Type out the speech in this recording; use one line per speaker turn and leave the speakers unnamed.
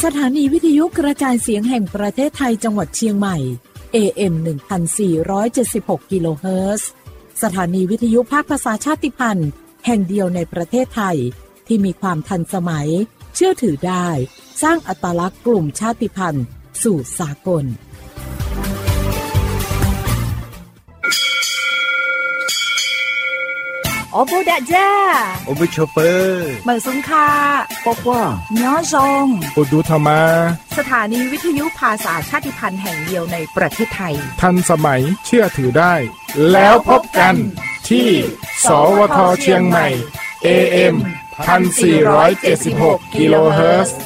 สถานีวิทยุกระจายเสียงแห่งประเทศไทยจังหวัดเชียงใหม่ AM 1476 กิโลเฮิรตซ์สถานีวิทยุภาคภาษาชาติพันธุ์แห่งเดียวในประเทศไทยที่มีความทันสมัยเชื่อถือได้สร้างอัตลักษณ์กลุ่มชาติพันธุ์สู่สากล
โอบูดะจ้า
โอบูโชเปอร์
เหมือนสุนคา
ปอกว่า
ย้อซง
ปุดูธรรมา
สถานีวิทยุภาษาชาติพันธุ์แห่งเดียวในประเทศไทย
ทันสมัยเชื่อถือได้แล้วพบกันที่สวท.เชียงใหม่ AM 1476 กิโลเฮิรตซ์